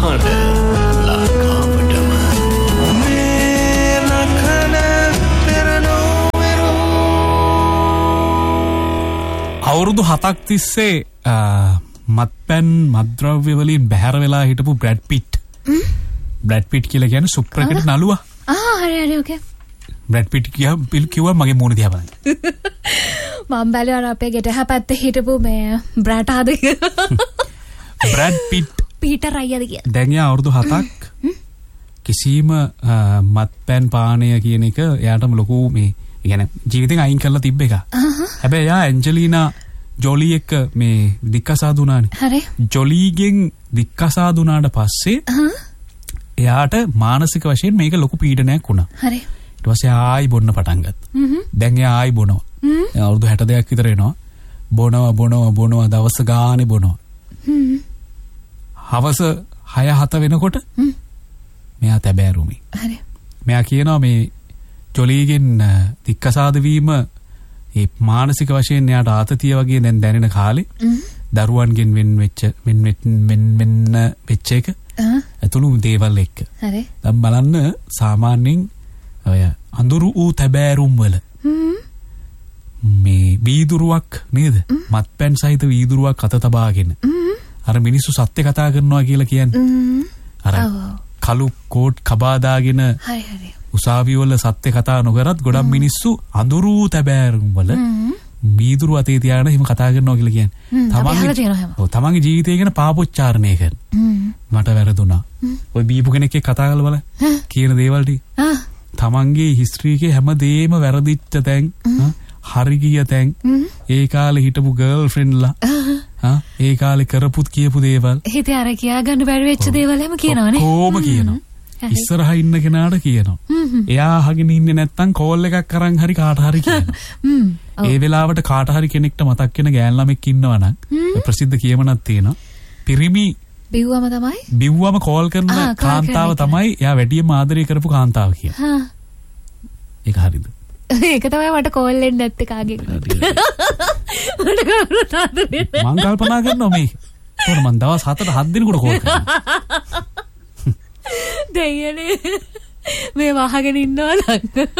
හඬ ලංකාවටම මේ ලකන පෙරනෝවෙරෝ. අවුරුදු 7ක් තිස්සේ මත්පැන් මත්ද්‍රව්‍ය වලින් බැහැර වෙලා හිටපු බ්‍රැඩ් පිට්. බ්‍රැඩ් පිට් කියලා කියන්නේ සුප්‍රකට නළුවා. හරි ඕකේ. බ්‍රැඩ් පිට් කිව්වා මගේ මූණ දිහා බලන්න. මම බැලුවා අපේ ගෙදර පැත්තේ හිටපු මේ බ්‍රැඩ් ආද බ්‍රැඩ් පිට් පීටර් අයියාද කියලා. දැන් යා අවුරුදු 7ක් කිසිම මත්පැන් පානය කියන එක එයාටම ලොකු මේ يعني ජීවිතෙන් අයින් කරලා තිබ්බ එක. හැබැයි යා ඇන්ජලිනා ජොලි එක්ක මේ දික්කසාදුනානේ. හරි. ජොලිගෙන් දික්කසාදුනාට පස්සේ එයාට මානසික වශයෙන් මේක ලොකු පීඩනයක් වුණා. හරි. ඊට පස්සේ ආයි බොන්න පටන් ගත්තා. දැන් එයා ආයි බොනවා. අවුරුදු 62ක් විතර වෙනවා. බොනවා දවස් ගානේ බොනවා. හවස 6-7 වෙනකොට මෙයා තැබෑරුමි. හරි. මෙයා කියනවා මේ ජොලිගෙන් දික්කසාද වීම ඒ මානසික වශයෙන් එයාට ආතතිය වගේ දැන් දැනෙන කාලේ දරුවන්ගෙන් වෙන් වෙච්ච එක ඇතුළු දේවල් එක්ක. හරි. දැන් බලන්න සාමාන්‍යයෙන් ඔය අඳුරු ඌ තැබෑරුම් වල මේ වීදුරුවක් නේද? මත්පැන් සහිත වීදුරුවක් අත තබාගෙන අර මිනිස්සු සත්‍ය කතා කරනවා කියලා කියන්නේ. අර කළු කෝට් කබා දාගෙන හරි. උසාවි වල සත්‍ය කතා නොකරත් ගොඩක් මිනිස්සු අඳුරු තැබෑරුම් වල වීදුරු අතේ තියාගෙන එහෙම කතා කරනවා කියලා කියන්නේ. තමන්ගේ ජීවිතය ගැන පාපොච්චාරණය කරන. මට වැරදුනා. ඔය බීපු කෙනෙක් එක්ක කතා කරලා බලන්න. කියන දේවල් ටික. තමන්ගේ හිස්ටරි එකේ හැමදේම වැරදිච්ච තැන්, හරි ගිය තැන්, ඒ කාලේ හිටපු ගර්ල්ෆ්‍රෙන්ඩ්ලා, ඒ කාලේ කරපුත් කියපු දේවල්. හිතේ අර කියා ගන්න බැරි වෙච්ච දේවල් එහෙම කියනවනේ. කොහොම කියනවා. ඉස්සරහ ඉන්න කෙනාට කියනවා. එයා අහගෙන ඉන්නේ නැත්තම් කෝල් එකක් අරන් හරි කාට හරි කියනවා. ඒ වෙලාවට කාට හරි කෙනෙක්ට මතක් වෙන ගෑන් ළමෙක් ඉන්නවා නම් ප්‍රසිද්ධ කියමනක් තියෙනවා. පිරිමි බිව්වම කෝල් කරන කාන්තාව තමයි එයා වැඩිම ආදරය කරපු කාන්තාව කියලා. ඒක හරිද? ඒක තමයි මට කෝල් එන්නේ නැත්තේ කාගෙන්. මට කවුරුත් ආදරේ නැහැ. මං කල්පනා කරනවා මේ. කොහොමද මං දවස් 7ට 7 දිනකට කෝල් කරන්නේ. දෙයනේ මේ වහගෙන ඉන්නවා නං.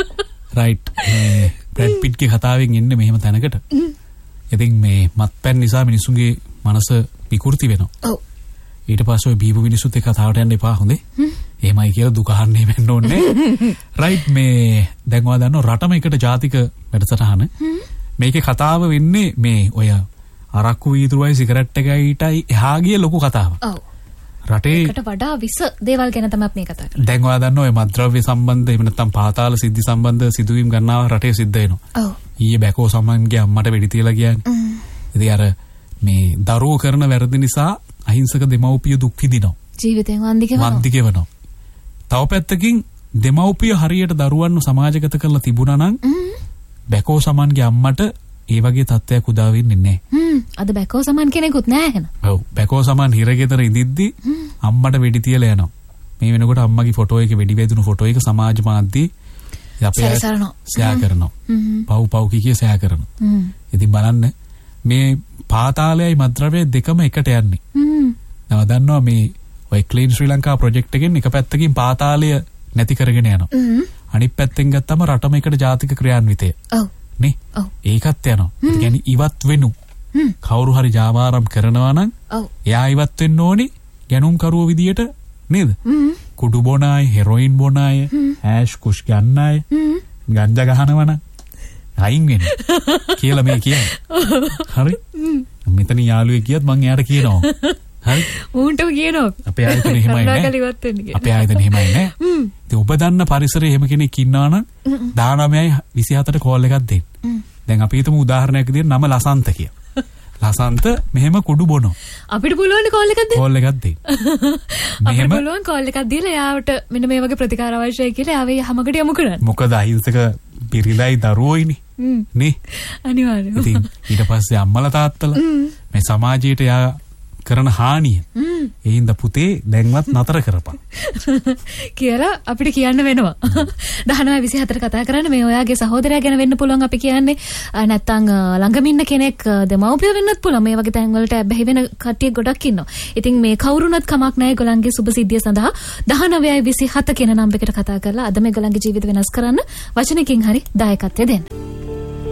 රයිට්. බ්‍රැඩ් පිට්ගේ කතාවෙන් එන්නේ මෙහෙම තැනකට. ඉතින් මේ මත්පැන් නිසා මිනිසුන්ගේ මනස විකෘති වෙනවා. ඔව්. ඊට පස්සේ ඔය බීපු මිනිස්සුත් එක්ක කතාවට යන්න එපා හොඳේ. එහෙමයි කියලා දුක අහන්නේ වෙන්න ඕනේ. රයිට් මේ දැන් ඔයා දන්නවා රටම එකට ජාතික වැඩසටහන. මේකේ කතාව වෙන්නේ මේ ඔය අරක්කු වීදුරුවයි සිගරට් එකයිටයි එහා ගිය ලොකු කතාවක්. ඔව්. රටේ ඒකට වඩා විස දේවල් ගැන තමයි මේ කතා කරන්නේ. දැන් ඔයා දන්නවා ඔය මත්ද්‍රව්‍ය සම්බන්ධ එහෙම නැත්නම් පාතාල සිද්ධි සම්බන්ධ සිදුවීම් ගන්නවා රටේ සිද්ධ වෙනවා. ඔව්. ඊයේ බැකෝ සම්මන්ගේ අම්මට වෙඩි තියලා කියන්නේ. ඉතින් අර මේ දරුවෝ කරන වැරදි නිසා අහිංසක දෙමව්පිය දුක් විඳිනවා. ජීවිතෙන් වන්දි ගෙවනවා. තව පැත්තකින් දෙමව්පිය හරියට දරුවන්ව සමාජගත කරලා තිබුණා නම් බැකෝ සමන්ගේ අම්මට ඒ වගේ තත්ත්වයක් උදා වෙන්නේ නැහැ. අද බැකෝ සමන් කෙනෙකුත් නැහැ එහෙනම්. ඔව් බැකෝ සමන් හිරගෙදර ඉඳිද්දි අම්මට වෙඩි තියලා යනවා. මේ වෙනකොට අම්මගේ ෆොටෝ එක වෙඩි වැදුණු ෆොටෝ එක සමාජ මාධ්‍යයේ අපේ ෂෙයා කරනවා. පව් කිය ෂෙයා කරනවා. ඉතින් බලන්න මේ පාතාලයයි මත්ද්‍රව්‍ය දෙකම එකට යන්නේ. නම දන්නවා මේ ඔය ක්ලීන් ශ්‍රී ලංකා ප්‍රොජෙක්ට් එකෙන් එක පැත්තකින් පාතාලය නැති කරගෙන යනවා. අනිත් පැත්තෙන් ගත්තම රටම එකට ජාතික ක්‍රියාන්විතය. ඔව්. නේ? ඒකත් යනවා. ඒ කියන්නේ ඉවත් වෙනු. කවුරු හරි ජාවාරම් කරනවා නම් එයා ඉවත් වෙන්න ඕනේ ගැනුම් කරුවෝ විදියට නේද? කුඩු බොන අය, හෙරොයින් බොන අය, ඇෂ් කුෂ් ගන්න අය, ගංජා ගහනවා නම් අයින් වෙන්න කියලා මේ කියන්නේ. හරි? මෙතන යාළුවෙක් ගියත් මං එයාට කියනවා. හරි? ඌන්ටම කියනවා. අපේ ආයතන එහෙමයි නෑ. අපේ ආයතන එහෙමයි නෑ. ඉතින් ඔබ දන්න පරිසරයේ එහෙම කෙනෙක් ඉන්නවා නම් 19යි 24ට කෝල් එකක් දෙන්න. දැන් අපි හිතමු උදාහරණයක් විදිහට නම ලසන්ත කියලා. ලසන්ත මෙහෙම කුඩු බොනවා. අපිට පුළුවන් කෝල් එකක් දෙන්න. කෝල් එකක් දෙන්න. අපිට පුළුවන් කෝල් එකක් දීලා එයාට මෙන්න මේ වගේ ප්‍රතිකාර අවශ්‍යයි කියලා ආවේ හැමකට යමු කරන්න. මොකද අහිංසක පිරිලයි දරුවෝයිනේ. නේ? අනිවාර්යයෙන්. ඉතින් ඊට පස්සේ අම්මලා තාත්තලා මේ සමාජයට යා කරන හානිය. ඒ හින්දා පුතේ දැන්වත් නතර කරපන්. කියලා අපිට කියන්න වෙනවා. 1924 කතා කරන්නේ මේ ඔයාගේ සහෝදරයා ගැන වෙන්න පුළුවන් අපි කියන්නේ. නැත්තම් ළඟම ඉන්න කෙනෙක් දෙමව්පිය වෙන්නත් පුළුවන්. මේ වගේ තැන් වලට බැහැ වෙන කට්ටිය ගොඩක් ඉන්නවා. ඉතින් මේ කවුරුනත් කමක් නැහැ ඒගොල්ලන්ගේ සුබ සිද්ධිය සඳහා 1927 කියන නම්බරයකට කතා කරලා අද මේගොල්ලන්ගේ ජීවිත වෙනස් කරන්න වචනකින් හරි දායකත්වය දෙන්න.